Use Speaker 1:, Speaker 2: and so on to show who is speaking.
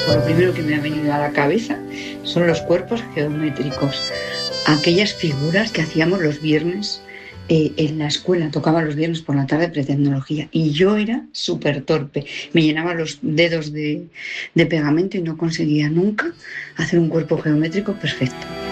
Speaker 1: Lo primero que me ha venido a la cabeza son los cuerpos geométricos, aquellas figuras que hacíamos los viernes en la escuela, tocaba los viernes por la tarde pretecnología y yo era súper torpe, me llenaba los dedos de pegamento y no conseguía nunca hacer un cuerpo geométrico perfecto.